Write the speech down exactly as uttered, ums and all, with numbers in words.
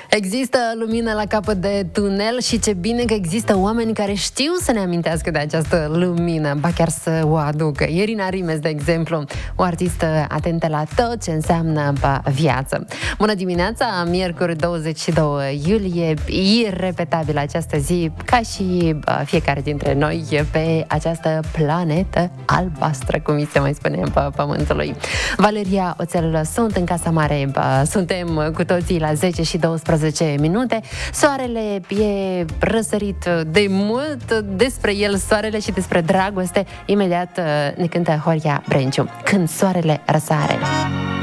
Există lumină la capăt de tunel și ce bine că există oameni care știu să ne amintească de această lumină, ba chiar să o aducă. Irina Rimes, de exemplu, o artistă atentă la tot ce înseamnă ba, viață. Bună dimineața, miercuri douăzeci și doi iulie, irepetabilă această zi, ca și ba, fiecare dintre noi pe această planetă albastră, cum mi se mai spune pe pământului. Valeria Oțel sunt în Casa Mare, ba, suntem cu toții la zece și douăsprezece minute. Soarele e răsărit de mult. Despre el, soarele și despre dragoste, imediat ne cântă Horia Brenciu, Când soarele răsare.